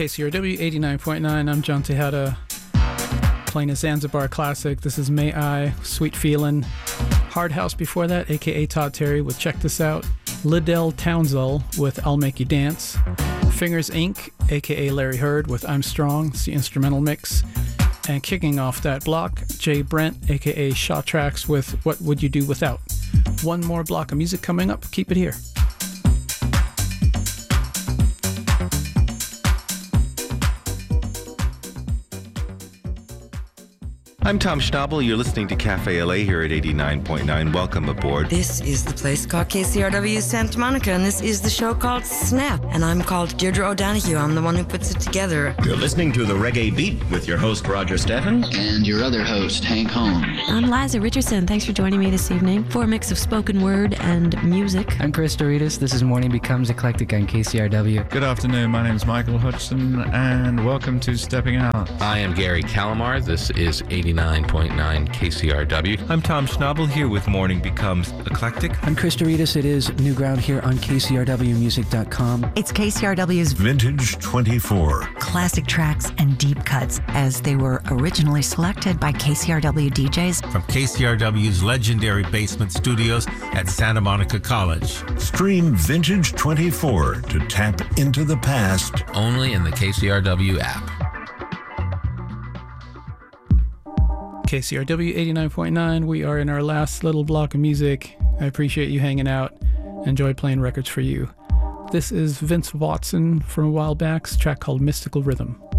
KCRW 89.9. I'm John Tejada, playing a Zanzibar classic. This is May I, Sweet Feelin'. Hard House before that, aka Todd Terry with Check This Out. Liddell Townsell with I'll Make You Dance. Fingers Inc., aka Larry Heard with I'm Strong. It's the instrumental mix. And kicking off that block, Jay Brent, aka Shaw Tracks with What Would You Do Without. One more block of music coming up. Keep it here. I'm Tom Schnabel. You're listening to Cafe LA here at 89.9. Welcome aboard. This is the place called KCRW Santa Monica, and this is the show called Snap. And I'm called Deirdre O'Donoghue. I'm the one who puts it together. You're listening to The Reggae Beat with your host, Roger Stephens. And your other host, Hank Holmes. I'm Liza Richardson. Thanks for joining me this evening for a mix of spoken word and music. I'm Chris Doritas. This is Morning Becomes Eclectic on KCRW. Good afternoon. My name is Michael Hutchison, and welcome to Stepping Out. I am Gary Calamar. This is 89.9 KCRW. I'm Tom Schnabel here with Morning Becomes Eclectic. I'm Chris Doritas. It is New Ground here on KCRWmusic.com. It's KCRW's Vintage 24. Classic tracks and deep cuts as they were originally selected by KCRW DJs. From KCRW's legendary basement studios at Santa Monica College. Stream Vintage 24 to tap into the past. Only in the KCRW app. KCRW 89.9. We are in our last little block of music. I appreciate you hanging out. Enjoy playing records for you. This is Vince Watson from a while back's track called Mystical Rhythm.